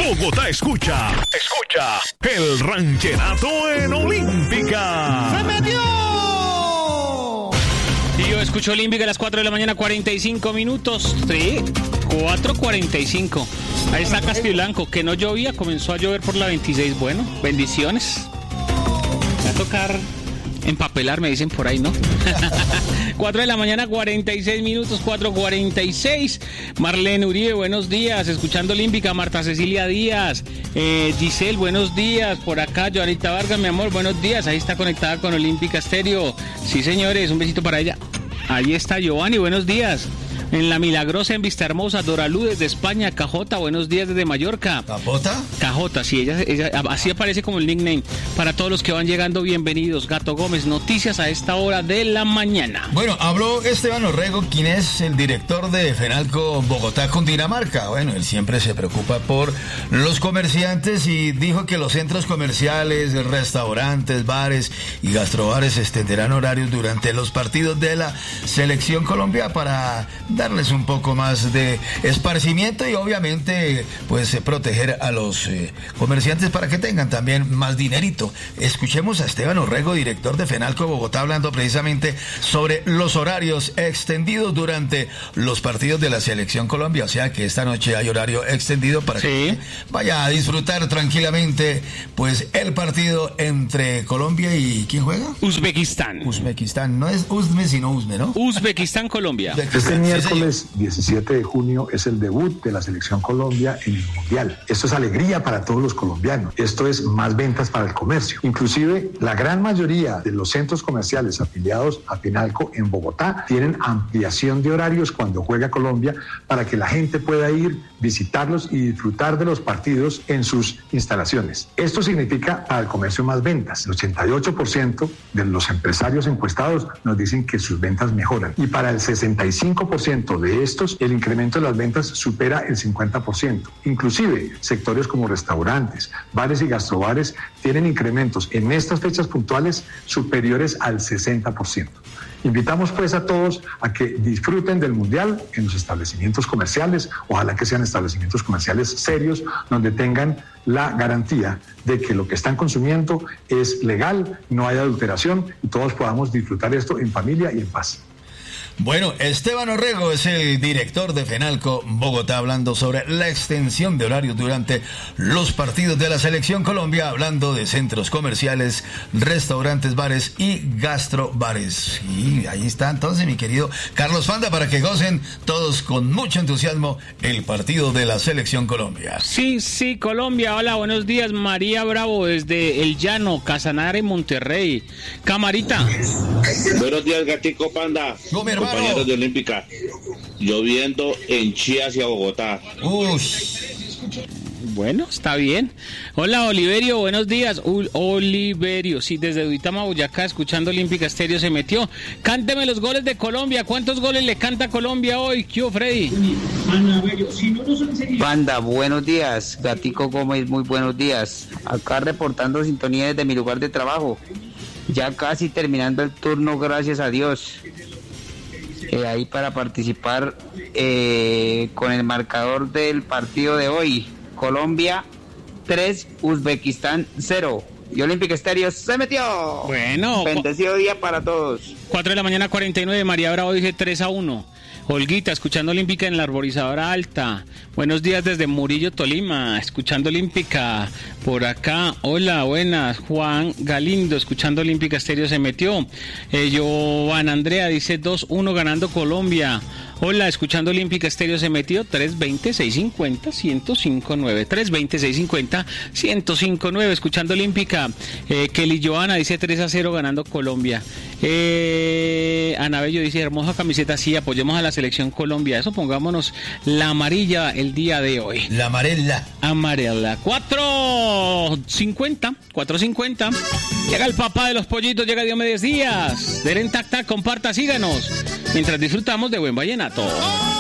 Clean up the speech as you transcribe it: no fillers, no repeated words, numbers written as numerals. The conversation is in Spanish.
Bogotá escucha el rancherato en Olímpica. ¡Se metió! Y yo escucho Olímpica a las 4 de la mañana, 45 minutos. Sí, 4:45. Ahí está Castiblanco, que no llovía, comenzó a llover por la 26. Bueno, bendiciones. Va a tocar empapelar, me dicen por ahí, ¿no? 4 de la mañana, 46 minutos, 4:46. Marlene Uribe, buenos días. Escuchando Olímpica, Marta Cecilia Díaz. Giselle, buenos días. Por acá, Joanita Vargas, mi amor, buenos días. Ahí está conectada con Olímpica Estéreo. Sí, señores, un besito para ella. Ahí está Giovanni, buenos días. En La Milagrosa, en Vista Hermosa, Doralú desde España, Cajota, buenos días desde Mallorca. ¿Capota? Cajota, sí, ella así aparece como el nickname. Para todos los que van llegando, bienvenidos. Gato Gómez, noticias a esta hora de la mañana. Bueno, habló Esteban Orrego, quien es el director de Fenalco Bogotá, Cundinamarca. Bueno, él siempre se preocupa por los comerciantes y dijo que los centros comerciales, restaurantes, bares y gastrobares extenderán horarios durante los partidos de la Selección Colombia para darles un poco más de esparcimiento y obviamente pues proteger a los comerciantes para que tengan también más dinerito. Escuchemos a Esteban Orrego, director de Fenalco Bogotá, hablando precisamente sobre los horarios extendidos durante los partidos de la Selección Colombia, o sea que esta noche hay horario extendido para que vaya a disfrutar tranquilamente pues el partido entre Colombia y ¿quién juega? Uzbekistán, no es Uzme sino Uzme, ¿no? Uzbekistán, Colombia. Este miércoles 17 de junio es el debut de la Selección Colombia en el Mundial. Esto es alegría para todos los colombianos. Esto es más ventas para el comercio. Inclusive, la gran mayoría de los centros comerciales afiliados a Fenalco en Bogotá tienen ampliación de horarios cuando juega Colombia para que la gente pueda ir, visitarlos y disfrutar de los partidos en sus instalaciones. Esto significa para el comercio más ventas. El 88% de los empresarios encuestados nos dicen que sus ventas mejoran. Y para el 65% de estos, el incremento de las ventas supera el 50%. Inclusive, sectores como restaurantes, bares y gastrobares tienen incrementos en estas fechas puntuales superiores al 60%. Invitamos pues a todos a que disfruten del Mundial en los establecimientos comerciales, ojalá que sean establecimientos comerciales serios, donde tengan la garantía de que lo que están consumiendo es legal, no hay adulteración y todos podamos disfrutar esto en familia y en paz. Bueno, Esteban Orrego es el director de Fenalco Bogotá hablando sobre la extensión de horarios durante los partidos de la Selección Colombia, hablando de centros comerciales, restaurantes, bares y gastrobares. Y ahí está entonces mi querido Carlos Fanda para que gocen todos con mucho entusiasmo el partido de la Selección Colombia. Sí, Colombia. Hola, buenos días. María Bravo desde El Llano, Casanare, Monterrey. Camarita. Buenos días, Gatico Panda. Compañeros de Olímpica, lloviendo en Chía hacia Bogotá. Bueno, está bien. Hola, Oliverio, buenos días. Oliverio, sí, desde Duitama, Boyacá, escuchando Olímpica Estéreo se metió. Cánteme los goles de Colombia. ¿Cuántos goles le canta Colombia hoy? ¿Qué Freddy? Banda, buenos días. Gatico Gómez, muy buenos días. Acá reportando sintonía desde mi lugar de trabajo. Ya casi terminando el turno, gracias a Dios. Ahí para participar con el marcador del partido de hoy. Colombia 3, Uzbekistán 0. Y Olímpica Estéreo se metió. Bueno. Bendecido día para todos. 4 de la mañana, 49. María Bravo dice 3-1. Olguita, escuchando Olímpica en la Arborizadora Alta. Buenos días desde Murillo, Tolima, escuchando Olímpica. Por acá, hola, buenas. Juan Galindo, escuchando Olímpica Estéreo se metió. Jovan Andrea dice 2-1 ganando Colombia. Hola, escuchando Olímpica Estéreo se metió. 320-650-1059. 320-650-1059, escuchando Olímpica. Kelly Joana dice 3-0 ganando Colombia. Ana Bello dice hermosa camiseta, sí, apoyemos a la Selección Colombia. Eso, pongámonos la amarilla el día de hoy. La amarela. 4:50. Llega el papá de los pollitos, llega Diomedes Díaz. Del Tac Tac, comparta, síganos. Mientras disfrutamos de buen vallenato.